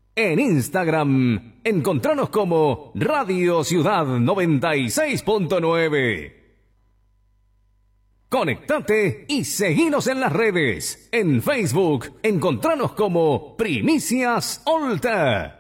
En Instagram, encontranos como Radio Ciudad 96.9. Conectate y seguinos en las redes. En Facebook, encontranos como Primicias Olta.